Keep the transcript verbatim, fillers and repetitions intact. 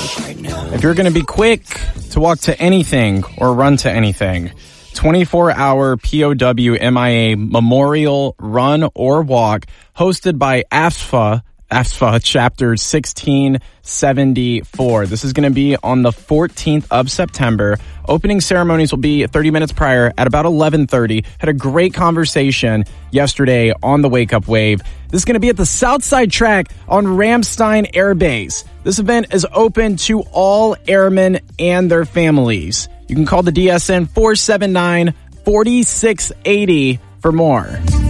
If you're going to be quick to walk to anything or run to anything, twenty-four hour P O W M I A Memorial Run or Walk hosted by A F S F A, A F S F A Chapter sixteen seventy-four. This is going to be on the fourteenth of September. Opening ceremonies will be thirty minutes prior at about eleven thirty. Had a great conversation yesterday on the Wake Up Wave. This is going to be at the Southside Track on Ramstein Air Base. This event is open to all airmen and their families. You can call the D S N four seven nine, four six eight zero for more.